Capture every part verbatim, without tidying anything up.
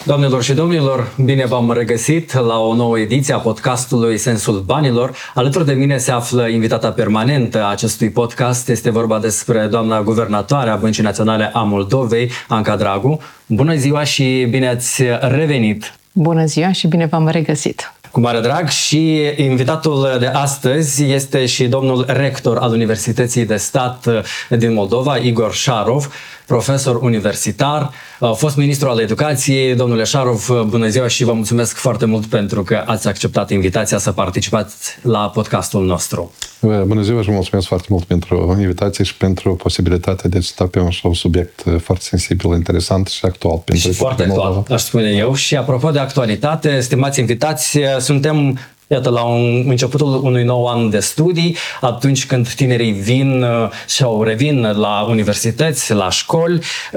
Doamnelor și domnilor, bine v-am regăsit la o nouă ediție a podcastului Sensul Banilor. Alături de mine se află invitata permanentă a acestui podcast. Este vorba despre doamna guvernatoare a Băncii Naționale a Moldovei, Anca Dragu. Bună ziua și bine ați revenit! Bună ziua și bine v-am regăsit! Cu mare drag, și invitatul de astăzi este și domnul rector al Universității de Stat din Moldova, Igor Șarov, profesor universitar, fost ministru al educației. Domnule Șarov, bună ziua și vă mulțumesc foarte mult pentru că ați acceptat invitația să participați la podcastul nostru. Bună ziua și vă mulțumesc foarte mult pentru invitație și pentru posibilitatea de a sta pe un subiect foarte sensibil, interesant și actual. Pentru și foarte actual, aș spune eu. Și apropo de actualitate, stimați invitați, suntem iată, la un, începutul unui nou an de studii, atunci când tinerii vin sau revin la universități, la școli,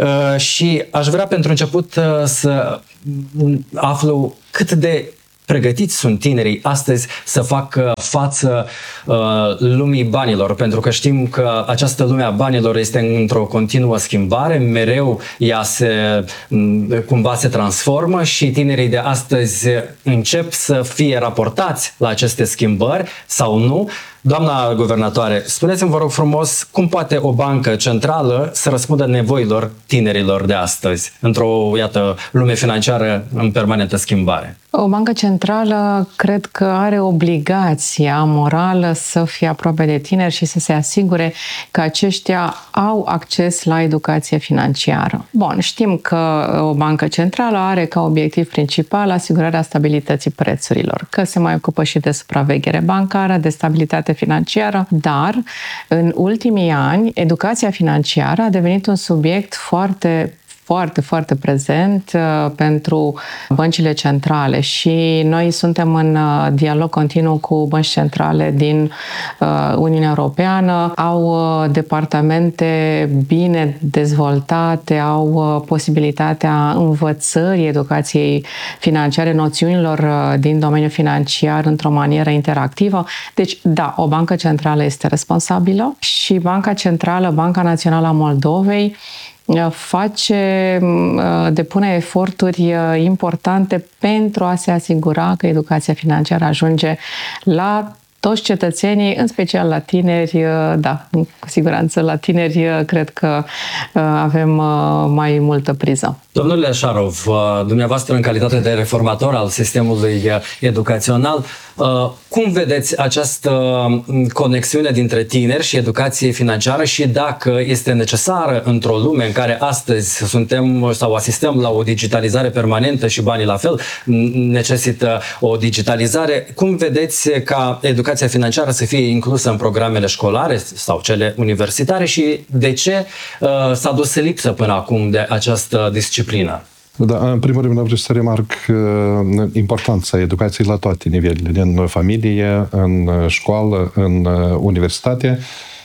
și aș vrea pentru început să aflu cât de pregătiți sunt tinerii astăzi să facă față uh, lumii banilor, pentru că știm că această lume a banilor este într-o continuă schimbare, mereu ea se, cumva se transformă și tinerii de astăzi încep să fie raportați la aceste schimbări sau nu. Doamna guvernatoare, spuneți-mi, vă rog frumos, cum poate o bancă centrală să răspundă nevoilor tinerilor de astăzi, într-o, iată, lume financiară în permanentă schimbare? O bancă centrală cred că are obligația morală să fie aproape de tineri și să se asigure că aceștia au acces la educație financiară. Bun, știm că o bancă centrală are ca obiectiv principal asigurarea stabilității prețurilor, că se mai ocupă și de supraveghere bancară, de stabilitate financiară, dar în ultimii ani educația financiară a devenit un subiect foarte foarte, foarte prezent uh, pentru băncile centrale și noi suntem în uh, dialog continuu cu bănci centrale din uh, Uniunea Europeană. Au uh, departamente bine dezvoltate, au uh, posibilitatea învățării educației financiare, noțiunilor uh, din domeniul financiar într-o manieră interactivă. Deci, da, o bancă centrală este responsabilă și Banca Centrală, Banca Națională a Moldovei, face, depune eforturi importante pentru a se asigura că educația financiară ajunge la toți cetățenii, în special la tineri. Da, cu siguranță la tineri cred că avem mai multă priză. Domnule Șarov, dumneavoastră în calitate de reformator al sistemului educațional, cum vedeți această conexiune dintre tineri și educație financiară și dacă este necesară într-o lume în care astăzi suntem sau asistăm la o digitalizare permanentă și banii la fel necesită o digitalizare, cum vedeți ca educația financiară să fie inclusă în programele școlare sau cele universitare și de ce uh, s-a dus lipsă până acum de această disciplină? Da, în primul rând vreau să remarc uh, importanța educației la toate nivelele, din familie, în școală, în uh, universitate.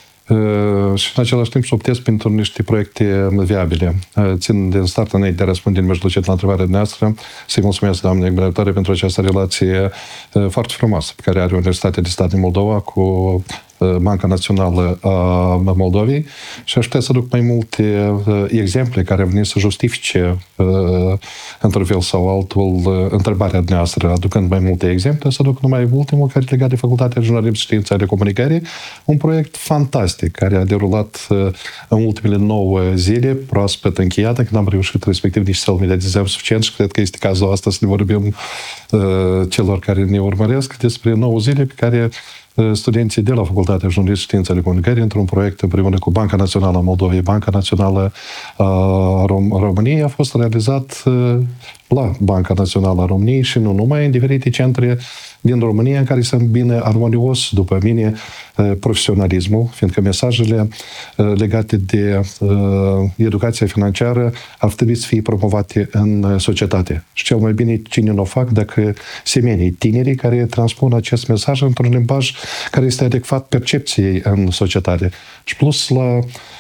Uh, și în același timp să optez pentru niște proiecte viabile. Uh, țin din start înainte de a răspunde în mijlocit la întrebarea noastră, să-i mulțumesc, doamne guvernatoare, pentru această relație uh, foarte frumoasă pe care are Universitatea de Stat din Moldova cu Banca Națională a Moldovei și aș putea să aduc mai multe exemple care veni să justifice într-un fel sau altul întrebarea noastră, aducând mai multe exemple, să aduc numai ultimul care e legat de Facultatea Jurnalism și Științe ale Comunicării, un proiect fantastic care a derulat în ultimele nouă zile, proaspăt încheiată, când am reușit respectiv nici să-l mediatizăm suficient și cred că este cazul asta să ne vorbim celor care ne urmăresc despre nouă zile pe care studenții de la Facultatea Jurnalism și Științe ale Comunicării, într-un proiect împreună cu Banca Națională a Moldovei, Banca Națională a Rom- României, a fost realizat la Banca Națională a României și nu numai, în diferite centre din România în care se îmbină armonios, după mine, profesionalismul, fiindcă mesajele legate de educația financiară ar trebui să fie promovate în societate. Și cel mai bine cine nu o fac dacă semenii tinerii care transpun acest mesaj într-un limbaj care este adecvat percepției în societate. Și plus la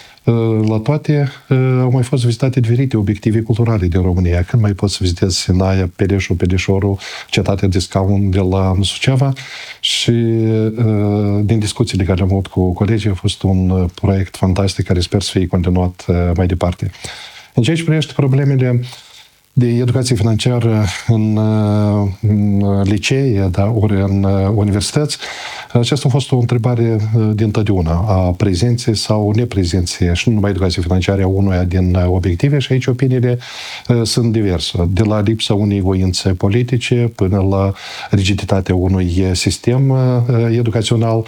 La toate au mai fost vizitate diferite obiective culturale din România. Când mai poți să vizitezi Sinaia, Peleșul, Peleșorul, Cetatea de Scaun de la Suceava și din discuțiile care am avut cu colegii a fost un proiect fantastic care sper să fie continuat mai departe. În ceea ce privește problemele de educație financiară în, în licee, da, ori în universități, aceasta a fost o întrebare din totdeauna, a prezenței sau neprezenței, și nu numai educație financiară, a unuia din obiective, și aici opiniile sunt diverse, de la lipsa unei voințe politice până la rigiditatea unui sistem educațional.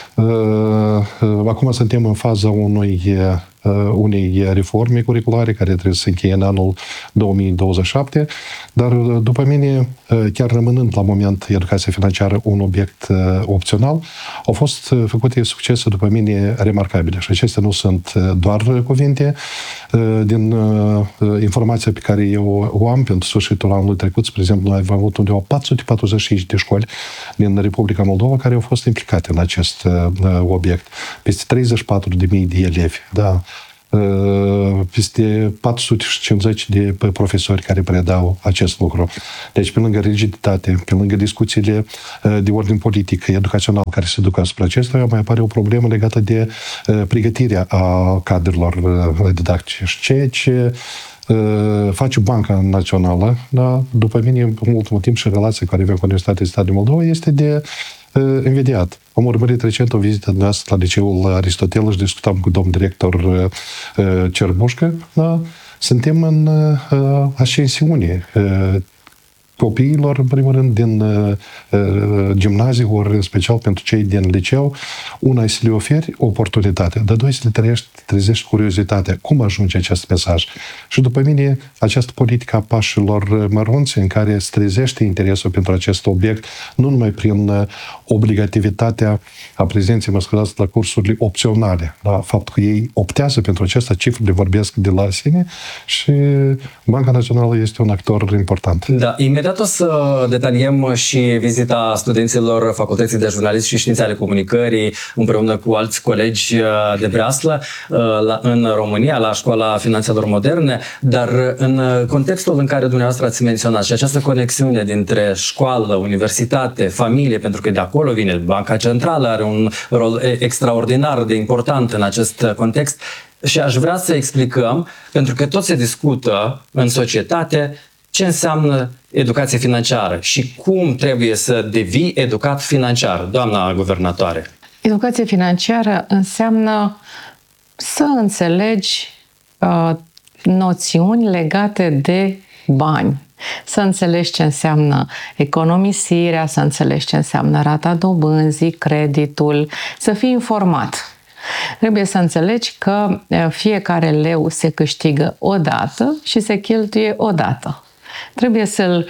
Acum suntem în faza unui unei reforme curriculare care trebuie să se încheie în anul două mii douăzeci și șapte, dar după mine, chiar rămânând la moment educația financiară un obiect opțional, au fost făcute succese după mine remarcabile și acestea nu sunt doar cuvinte. Din informația pe care eu o am pentru sfârșitul anului trecut, spre exemplu, noi am avut undeva patru sute patruzeci și cinci de școli din Republica Moldova care au fost implicate în acest obiect. Peste treizeci și patru de mii de elevi, da, peste patru sute cincizeci de profesori care predau acest lucru. Deci, pe lângă rigiditate, pe lângă discuțiile de ordin politic, educațional care se duc asupra acestora, mai apare o problemă legată de pregătirea a cadrelor didactice. Ceea ce face Banca Națională, da, după mine, în ultimul timp, și relația care avem cu Universitatea Statului Moldova este de învediat. Am urmărit recent o vizită de asta la liceul Aristotel și discutam cu domnul director Cerbușcă. Da? Suntem în ascensiune. Copiilor, în primul rând, din uh, gimnazii, ori în special pentru cei din liceu, una, să le oferi oportunitate, dar doi, să le trezești, trezești curiozitatea. Cum ajunge acest mesaj? Și după mine, această politică a pașilor mărunți, în care se trezește interesul pentru acest obiect, nu numai prin uh, obligativitatea a prezenței, mă scuzați, la cursurile opționale, la faptul că ei optează pentru acesta, cifrele vorbesc de la sine și Banca Națională este un actor important. Da, imediat o să detaliem și vizita studenților Facultății de Jurnalism și Științe ale Comunicării împreună cu alți colegi de breaslă în România, la Școala Finanțelor Moderne, dar în contextul în care dumneavoastră ați menționat și această conexiune dintre școală, universitate, familie, pentru că de acolo vine Banca Centrală, are un rol extraordinar de important în acest context și aș vrea să explicăm, pentru că tot se discută în societate ce înseamnă educație financiară și cum trebuie să devii educat financiar, doamna guvernatoare. Educație financiară înseamnă să înțelegi uh, noțiuni legate de bani. Să înțelegi ce înseamnă economisirea, să înțelegi ce înseamnă rata dobânzii, creditul, să fii informat. Trebuie să înțelegi că fiecare leu se câștigă odată și se cheltuie odată. Trebuie să-l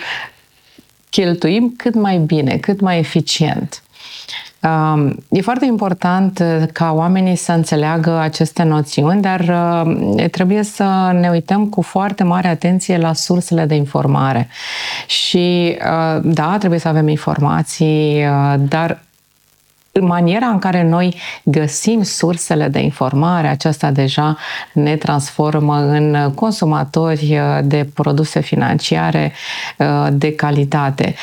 cheltuim cât mai bine, cât mai eficient. E foarte important ca oamenii să înțeleagă aceste noțiuni, dar trebuie să ne uităm cu foarte mare atenție la sursele de informare. Și da, trebuie să avem informații, dar maniera în care noi găsim sursele de informare, aceasta deja ne transformă în consumatori de produse financiare de calitate.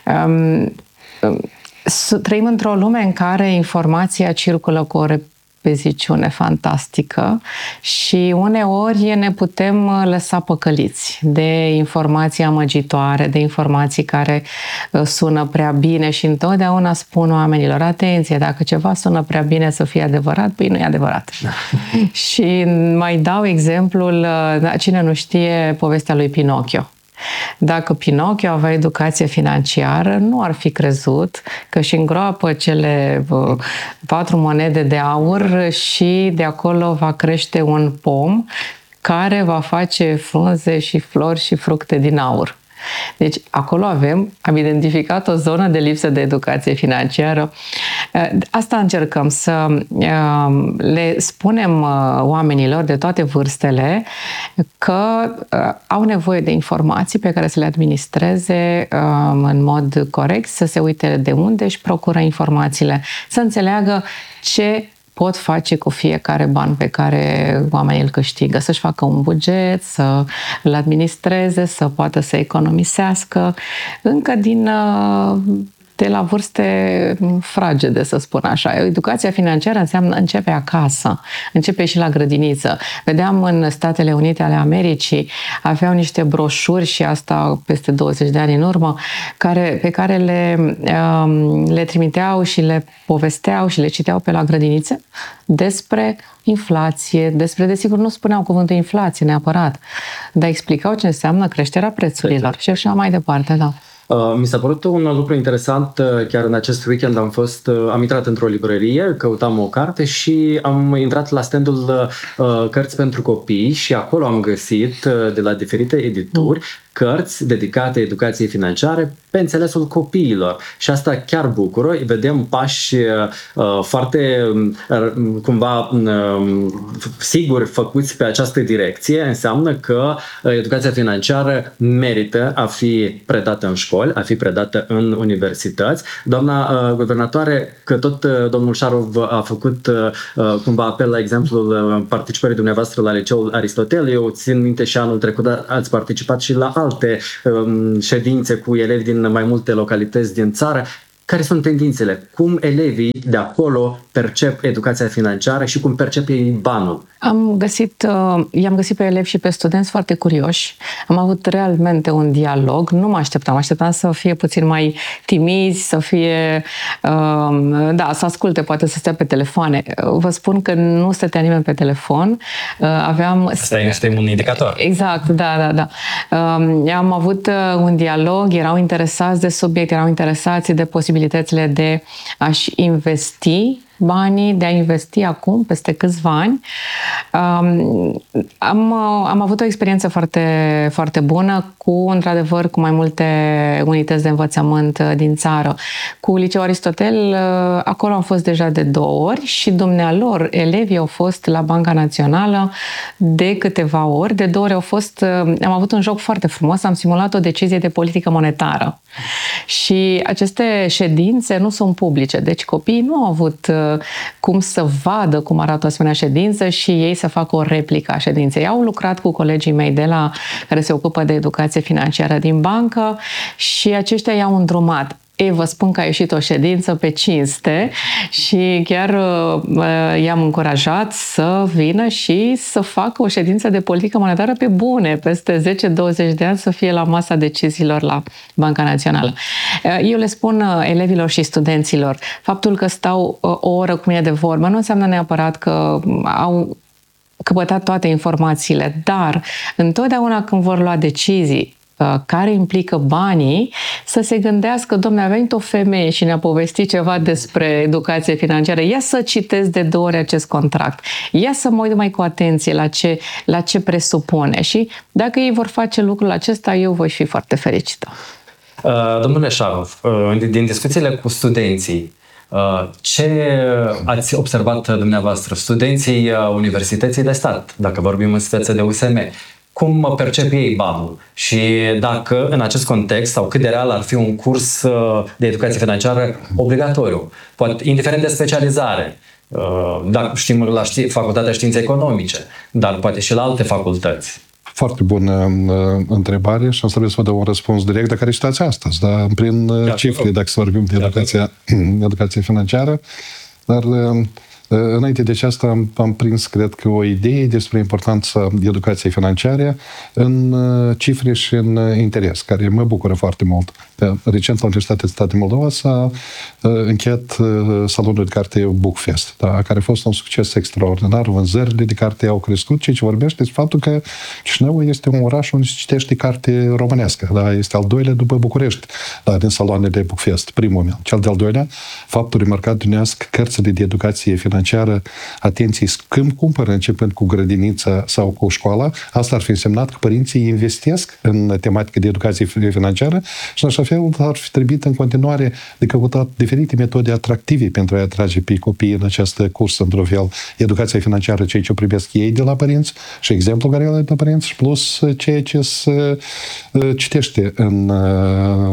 Trăim într-o lume în care informația circulă cu o repeziciune fantastică și uneori ne putem lăsa păcăliți de informații amăgitoare, de informații care sună prea bine și întotdeauna spun oamenilor, atenție, dacă ceva sună prea bine să fie adevărat, păi nu e adevărat. Și mai dau exemplul, cine nu știe povestea lui Pinocchio. Dacă Pinocchio avea educație financiară, nu ar fi crezut că își îngroapă cele patru monede de aur și de acolo va crește un pom care va face frunze și flori și fructe din aur. Deci, acolo avem, am identificat o zonă de lipsă de educație financiară. Asta încercăm să le spunem oamenilor de toate vârstele că au nevoie de informații pe care să le administreze în mod corect, să se uite de unde își procură informațiile, să înțeleagă ce pot face cu fiecare ban pe care oamenii îl câștigă, să-și facă un buget, să îl administreze, să poată să economisească încă din de la vârste fragede, să spun așa. Educația financiară înseamnă începe acasă, începe și la grădiniță. Vedeam în Statele Unite ale Americii, aveau niște broșuri, și asta peste douăzeci de ani în urmă, care, pe care le, um, le trimiteau și le povesteau și le citeau pe la grădinițe despre inflație, despre, desigur, nu spuneau cuvântul inflație neapărat, dar explicau ce înseamnă creșterea prețurilor și așa mai departe, da. Uh, mi s-a părut un lucru interesant, uh, chiar în acest weekend am fost, uh, am intrat într-o librărie, căutam o carte și am intrat la standul uh, cărți pentru copii și acolo am găsit uh, de la diferite edituri cărți dedicate educației financiare pe înțelesul copiilor. Și asta chiar bucură. Vedem pași uh, foarte uh, cumva uh, sigur făcuți pe această direcție. Înseamnă că uh, educația financiară merită a fi predată în școli, a fi predată în universități. Doamna uh, guvernatoare, că tot uh, domnul Șarov a făcut uh, cumva apel la exemplul uh, participării dumneavoastră la Liceul Aristotel. Eu țin minte și anul trecut ați participat și la alte um, ședințe cu elevi din mai multe localități din țară. Care sunt tendințele? Cum elevii de acolo percep educația financiară și cum percep ei banul? Am găsit, uh, i-am găsit pe elevi și pe studenți foarte curioși. Am avut realmente un dialog. Nu mă așteptam. Așteptam să fie puțin mai timizi, să fie, uh, da, să asculte, poate să stea pe telefoane. Vă spun că nu stătea nimeni pe telefon. Uh, aveam... Asta este un indicator. Exact, da, da, da. Uh, am avut uh, un dialog, erau interesați de subiect, erau interesați de posibilitățile de a-și investi banii, de a investi acum, peste câțiva ani. Um, am, am avut o experiență foarte, foarte bună cu, într-adevăr, cu mai multe unități de învățământ din țară. Cu Liceul Aristotel, acolo am fost deja de două ori și dumnealor, elevii au fost la Banca Națională de câteva ori. De două ori au fost, am avut un joc foarte frumos, am simulat o decizie de politică monetară. Și aceste ședințe nu sunt publice, deci copiii nu au avut cum să vadă cum arată o asemenea ședință și ei să facă o replică a ședinței. Au lucrat cu colegii mei de la care se ocupă de educație financiară din bancă și aceștia i-au îndrumat. Ei, vă spun că a ieșit o ședință pe cinste și chiar uh, i-am încurajat să vină și să facă o ședință de politică monetară pe bune, peste zece douăzeci de ani să fie la masa deciziilor la Banca Națională. Uh, eu le spun uh, elevilor și studenților, faptul că stau uh, o oră cu mine de vorbă nu înseamnă neapărat că au căpătat toate informațiile, dar întotdeauna când vor lua decizii care implică banii, să se gândească, dom'le, a venit o femeie și ne-a povestit ceva despre educație financiară, ia să citesc de două ori acest contract, ia să mă uit mai cu atenție la ce, la ce presupune și dacă ei vor face lucrul acesta, eu voi fi foarte fericită. Uh, domnule Șarov, uh, din discuțiile cu studenții, uh, ce ați observat dumneavoastră, studenții uh, Universității de Stat, dacă vorbim în speță de U S M, cum percep ei banul și dacă în acest context sau cât de real ar fi un curs de educație financiară obligatoriu, poate indiferent de specializare, dacă știm la ști, Facultatea Științe Economice, dar poate și la alte facultăți. Foarte bună uh, întrebare și am să să vă dau un răspuns direct de care e situația astăzi, dar prin uh, cifre, dacă să vorbim de educația, educație financiară, dar uh, înainte de aceasta am, am prins, cred că, o idee despre importanța educației financiare în cifre și în interes, care mă bucură foarte mult. Recent, la Universitatea Statului Moldova s-a încheiat salonul de carte Bookfest, da, care a fost un succes extraordinar. Vânzările de carte au crescut, ceea ce vorbește despre faptul că Chișinău este un oraș unde se citește carte românească. Da, este al doilea după București, da, din saloanele Bookfest, primul meu. Cel de-al doilea, faptul remarcat dumneavoastră, cărțile de educație financiară, atenție, când cumpără începând cu grădinița sau cu școala, asta ar fi însemnat că părinții investesc în tematică de educație financiară și în așa fel ar fi trebuit în continuare de căutat diferite metode atractive pentru a atrage pe copii în această cursă, într-un fel, educația financiară, ceea ce primesc ei de la părinți și exemplu care le de la părinți și plus ceea ce se citește în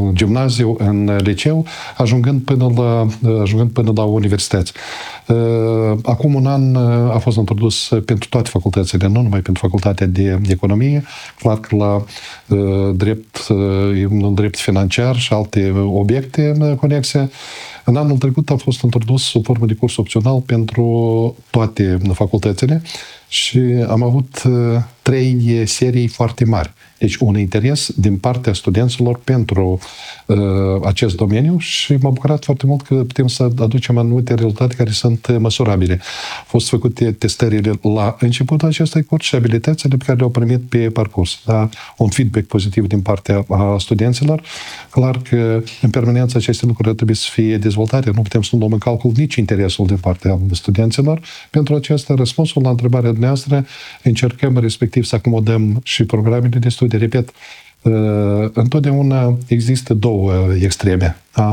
gimnaziu, în liceu, ajungând până la, ajungând până la universități. Acum un an a fost introdus pentru toate facultățile, nu numai pentru facultatea de economie, clar că la drept, drept financiar și alte obiecte conexe. În anul trecut a fost introdus sub formă de curs opțional pentru toate facultățile și am avut trei serii foarte mari. Deci un interes din partea studenților pentru uh, acest domeniu și m-a bucurat foarte mult că putem să aducem anumite rezultate care sunt măsurabile. Au fost făcute testările la începutul acestui curs și abilitățile pe care le-au primit pe parcurs. Da? Un feedback pozitiv din partea a studenților. Clar că în permanență aceste lucruri trebuie să fie dezvoltate. Nu putem să nu luăm în calcul nici interesul din partea studenților. Pentru acesta, răspunsul la întrebarea dumneavoastră, încercăm respectiv să acomodăm și programele de studii. Repet, întotdeauna există două extreme. Da?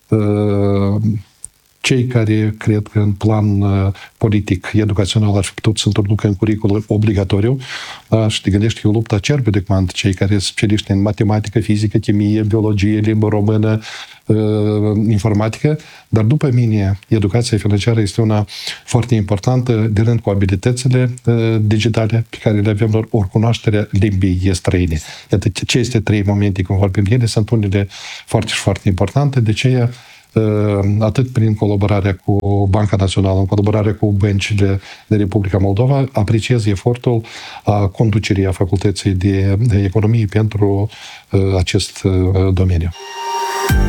Cei care cred că în plan politic, educațional ar fi putut să introducă în curriculum obligatoriu, da? Și te gândești că e o luptă acerbe de cuvânt, cei care sunt specialiști în matematică, fizică, chimie, biologie, limbă română, informatică, dar după mine, educația financiară este una foarte importantă, de rând cu abilitățile digitale pe care le avem, ori cunoașterea limbii străine. Iată, aceste trei momente, cum vorbim ele, sunt unele foarte și foarte importante, de aceea atât prin colaborarea cu Banca Națională, în colaborarea cu băncile de Republica Moldova, apreciez efortul a conducerii a Facultății de, de Economie pentru acest domeniu.